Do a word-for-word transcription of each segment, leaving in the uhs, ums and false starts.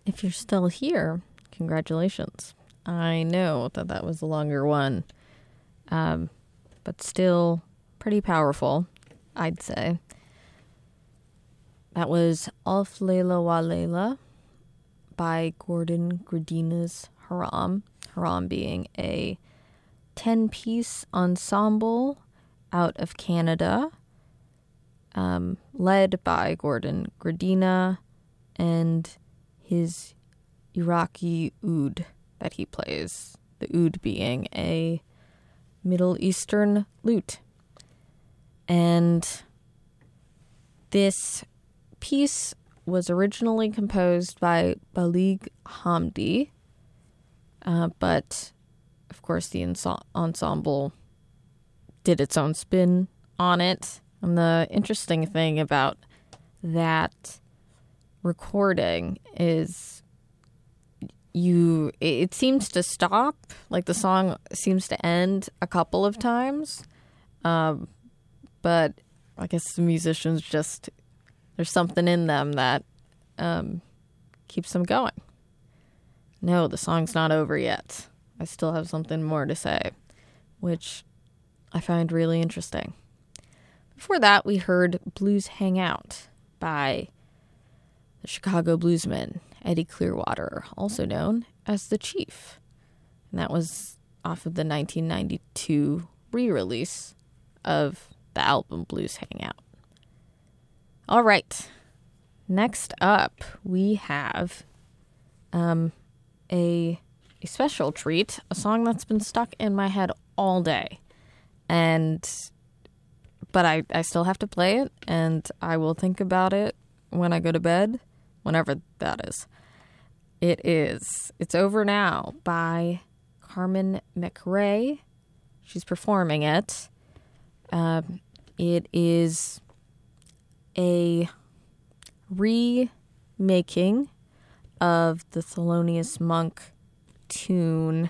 if you're still here, congratulations. I know that that was a longer one, um, but still pretty powerful, I'd say. That was Alf Layla Wa Layla by Gordon Gradina's Haram. Haram being a ten-piece ensemble out of Canada, um, led by Gordon Gradina and his Iraqi oud that he plays. The oud being a Middle Eastern lute. And this piece was originally composed by Balig Hamdi, uh, but of course the enso- ensemble did its own spin on it. And the interesting thing about that recording is you it seems to stop, like the song seems to end a couple of times, um, but I guess the musicians just, there's something in them that um, keeps them going. No, the song's not over yet. I still have something more to say, which I find really interesting. Before that, we heard Blues Hangout by the Chicago bluesman Eddie Clearwater, also known as The Chief. And that was off of the nineteen ninety-two re-release of the album Blues Hangout. All right. Next up, we have um, a, a special treat, a song that's been stuck in my head all day. And but I, I still have to play it, and I will think about it when I go to bed, whenever that is. It is It's Over Now by Carmen McRae. She's performing it. Um, it is a remaking of the Thelonious Monk tune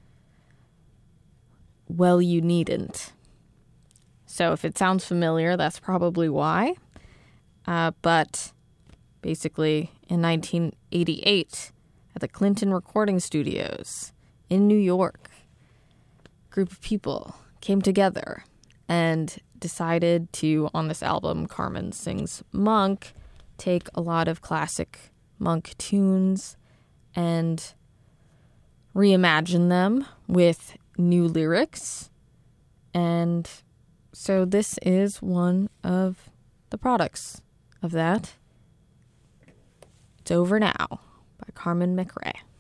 Well You Needn't. So if it sounds familiar, that's probably why. Uh, but basically, in nineteen eighty-eight, at the Clinton Recording Studios in New York, a group of people came together and decided to, on this album, Carmen Sings Monk, take a lot of classic Monk tunes and reimagine them with new lyrics. And so this is one of the products of that. It's Over Now by Carmen McRae.